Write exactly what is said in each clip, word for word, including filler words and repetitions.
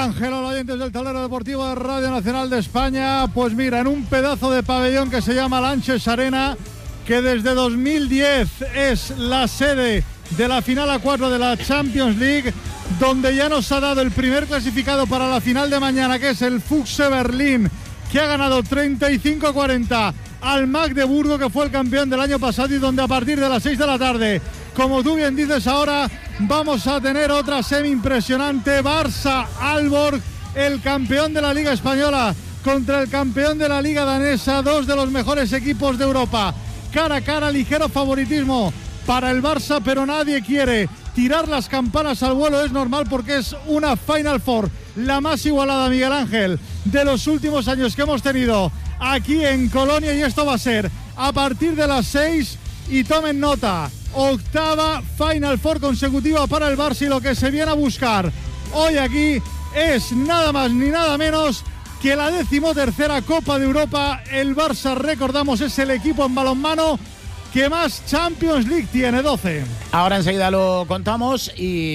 Ángel, hola oyentes del Tablero Deportivo de Radio Nacional de España. Pues mira, en un pedazo de pabellón que se llama Lanxess Arena, que desde dos mil diez es la sede de la final a cuatro de la Champions League, donde ya nos ha dado el primer clasificado para la final de mañana, que es el Füchse Berlín, que ha ganado treinta y cinco a cuarenta al Magdeburgo, que fue el campeón del año pasado, y donde a partir de las seis de la tarde, como tú bien dices ahora, vamos a tener otra semi impresionante. Barça-Aalborg, el campeón de la Liga Española contra el campeón de la Liga Danesa, dos de los mejores equipos de Europa. Cara a cara, ligero favoritismo para el Barça, pero nadie quiere tirar las campanas al vuelo. Es normal porque es una Final Four, la más igualada, Miguel Ángel, de los últimos años que hemos tenido aquí en Colonia, y esto va a ser a partir de las seis. Y tomen nota, octava Final Four consecutiva para el Barça, y lo que se viene a buscar hoy aquí es nada más ni nada menos que la decimotercera Copa de Europa. El Barça, recordamos, es el equipo en balonmano que más Champions League tiene, doce. Ahora enseguida lo contamos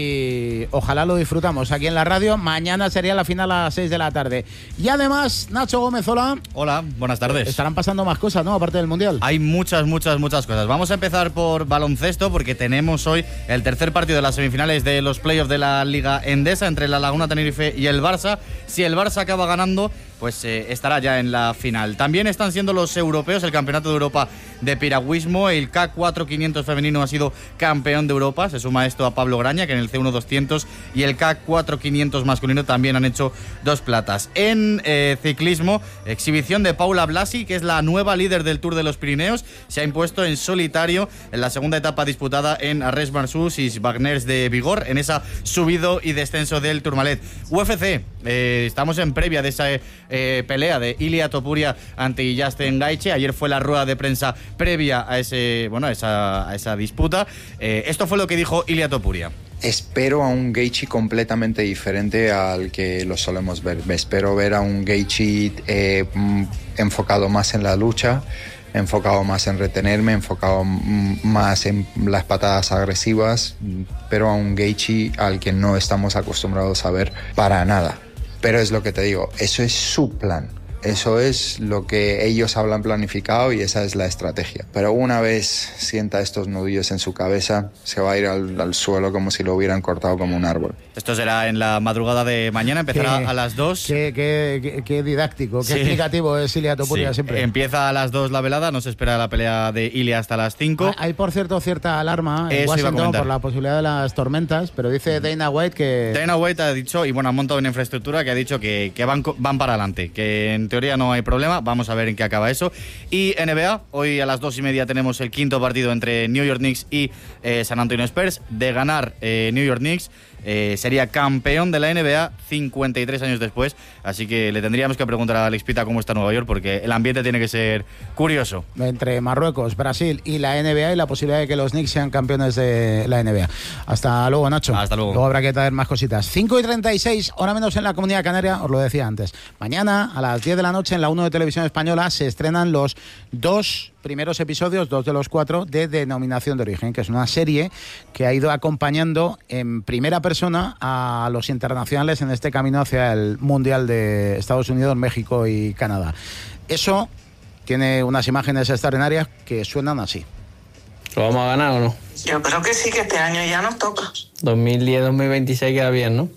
y ojalá lo disfrutamos aquí en la radio. Mañana sería la final a las seis de la tarde. Y además, Nacho Gómez, hola. Hola, buenas tardes. Estarán pasando más cosas, ¿no? Aparte del Mundial. Hay muchas, muchas, muchas cosas. Vamos a empezar por baloncesto, porque tenemos hoy el tercer partido de las semifinales de los playoffs de la Liga Endesa entre la Laguna Tenerife y el Barça. Si el Barça acaba ganando, pues eh, estará ya en la final. También están siendo los europeos, el Campeonato de Europa de Piragüismo. El K cuatro quinientos femenino ha sido campeón de Europa. Se suma esto a Pablo Graña, que en el C uno doscientos, y el K cuatro quinientos masculino también han hecho dos platas. En eh, ciclismo, exhibición de Paula Blasi, que es la nueva líder del Tour de los Pirineos. Se ha impuesto en solitario en la segunda etapa disputada en Arres-Marsous y Wagners de Vigor, en esa subido y descenso del Tourmalet. U F C, eh, estamos en previa de esa eh, pelea de Ilia Topuria ante Justin Gaethje. Ayer fue la rueda de prensa previa a ese, bueno, a esa, a esa disputa. Eh, esto fue lo que dijo Ilia Topuria. Espero a un Gaethje completamente diferente al que lo solemos ver. Espero ver a un Gaethje eh, enfocado más en la lucha, enfocado más en retenerme, enfocado más en las patadas agresivas, pero a un Gaethje al que no estamos acostumbrados a ver para nada. Pero es lo que te digo, eso es su plan. Eso es lo que ellos hablan planificado y esa es la estrategia. Pero una vez sienta estos nudillos en su cabeza, se va a ir al, al suelo como si lo hubieran cortado como un árbol. Esto será en la madrugada de mañana, empezará qué, a las dos. Qué, qué, qué, qué didáctico, qué sí. explicativo es Ilia Topuria sí. siempre. Empieza a las dos la velada, no se espera la pelea de Ilia hasta las cinco. Hay, por cierto, cierta alarma en Eso Washington por la posibilidad de las tormentas, pero dice Dana White que... Dana White ha dicho, y bueno, ha montado una infraestructura que ha dicho que, que van, van para adelante, que en teoría no hay problema. Vamos a ver en qué acaba eso. Y N B A, hoy a las dos y media tenemos el quinto partido entre New York Knicks y eh, San Antonio Spurs. De ganar eh, New York Knicks, eh, sería campeón de la N B A cincuenta y tres años después. Así que le tendríamos que preguntar a Alex Pita cómo está Nueva York, porque el ambiente tiene que ser curioso. Entre Marruecos, Brasil y la N B A, y la posibilidad de que los Knicks sean campeones de la N B A. Hasta luego, Nacho. Hasta luego. Luego habrá que traer más cositas. cinco y treinta y seis, hora menos en la Comunidad Canaria, os lo decía antes. Mañana a las diez de la noche en la uno de Televisión Española se estrenan los dos primeros episodios, dos de los cuatro, de Denominación de Origen, que es una serie que ha ido acompañando en primera persona a los internacionales en este camino hacia el Mundial de Estados Unidos, México y Canadá. Eso tiene unas imágenes extraordinarias que suenan así. ¿Lo vamos a ganar o no? Yo creo que sí, que este año ya nos toca. dos mil diez dos mil veintiséis queda bien, ¿no?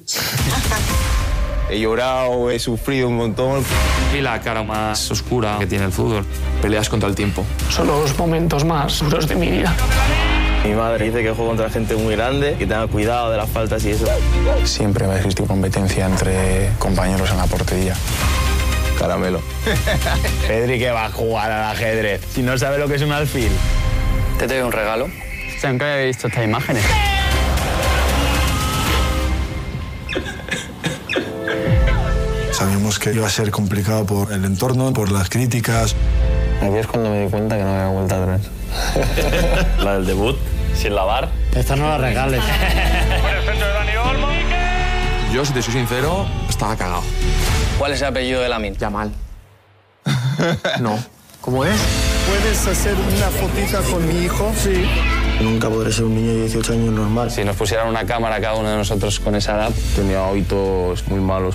He llorado, he sufrido un montón. Y la cara más oscura que tiene el fútbol. Peleas contra el tiempo. Son los momentos más duros de mi vida. Mi madre dice que juego contra gente muy grande, que tenga cuidado de las faltas y eso. Siempre va a existir competencia entre compañeros en la portería. Caramelo. Pedri, que va a jugar al ajedrez si no sabe lo que es un alfil. ¿Te doy un regalo? Nunca había visto estas imágenes. Sabíamos que iba a ser complicado por el entorno, por las críticas. Aquí es cuando me di cuenta que no había vuelta atrás. La del debut, sin lavar. Esta no la regales. Yo, si te soy sincero, estaba cagado. ¿Cuál es el apellido de Lamine? Yamal. No. ¿Cómo es? ¿Puedes hacer una fotita con mi hijo? Sí. Nunca podré ser un niño de dieciocho años normal. Si nos pusieran una cámara a cada uno de nosotros con esa edad, tenía hábitos muy malos.